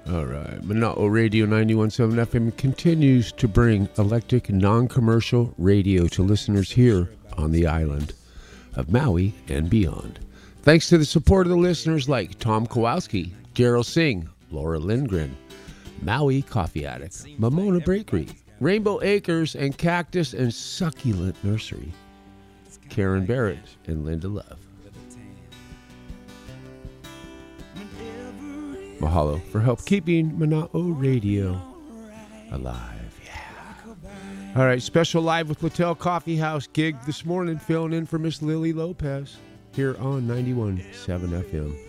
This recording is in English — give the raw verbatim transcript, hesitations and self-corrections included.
All right. Mana'o Radio ninety-one point seven F M continues to bring electric, non-commercial radio to listeners here on the island of Maui and beyond. Thanks to the support of the listeners like Tom Kowalski, Gerald Singh, Laura Lindgren, Maui Coffee Addict, Mamona Bakery, Rainbow Acres and Cactus and Succulent Nursery, Karen Barrett, and Linda Love. Mahalo for help keeping Mana'o Radio alive. Yeah. All right, special live with Littell Coffee House gig this morning, filling in for Miss Lily Lopez here on ninety-one point seven F M.